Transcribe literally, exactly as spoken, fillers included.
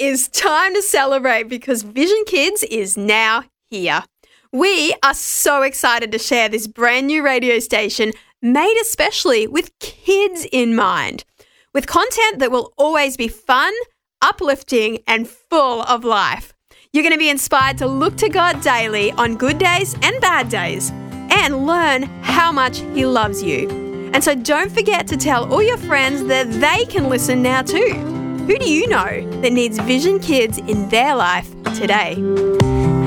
is time to celebrate because Vision Kids is now here. We are so excited to share this brand new radio station made especially with kids in mind, with content that will always be fun, uplifting, and full of life. You're going to be inspired to look to God daily on good days and bad days and learn how much He loves you. And so don't forget to tell all your friends that they can listen now too. Who do you know that needs Vision Kids in their life today?